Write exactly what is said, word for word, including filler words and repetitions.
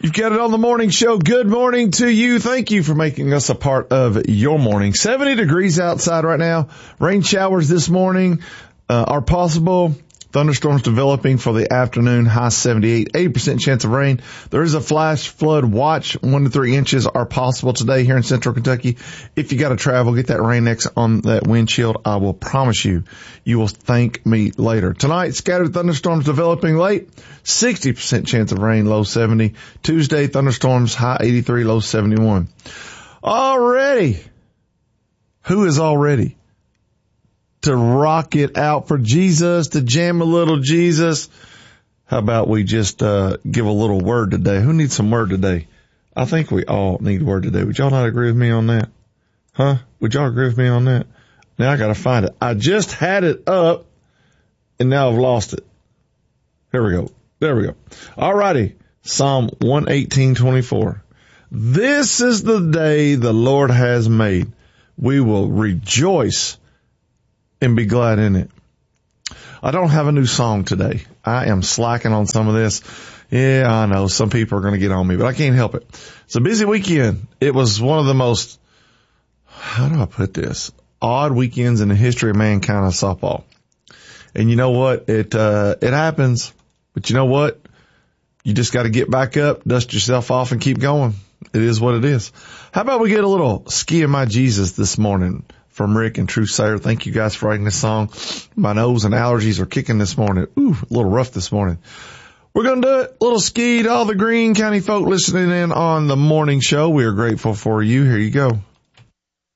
You've got it on the morning show. Good morning to you. Thank you for making us a part of your morning. seventy degrees outside right now. Rain showers this morning uh, are possible. Thunderstorms developing for the afternoon, high seventy-eight, eighty percent chance of rain. There is a flash flood watch. One to three inches are possible today here in central Kentucky. If you got to travel, get that rain X on that windshield. I will promise you, you will thank me later. Tonight, scattered thunderstorms developing late. sixty percent chance of rain, low seventy. Tuesday, thunderstorms, high eighty-three, low seventy-one. Already. Who is all ready to rock it out for Jesus, to jam a little Jesus? How about we just uh give a little word today? Who needs some word today? I think we all need word today. Would y'all not agree with me on that? Huh? Would y'all agree with me on that? Now I gotta find it. I just had it up and now I've lost it. Here we go. There we go. Alrighty. Psalm one eighteen twenty-four. This is the day the Lord has made. We will rejoice and be glad in it. I don't have a new song today. I am slacking on some of this. Yeah, I know some people are going to get on me, but I can't help it. It's a busy weekend. It was one of the most, how do I put this, odd weekends in the history of mankind of softball. And you know what? It, uh, it happens, but you know what? You just got to get back up, dust yourself off and keep going. It is what it is. How about we get a little Ski of My Jesus this morning from Rick and True Sayer. Thank you guys for writing this song. My nose and allergies are kicking this morning. Ooh, a little rough this morning. We're going to do it. A little ski to all the Greene County folk listening in on the morning show. We are grateful for you. Here you go.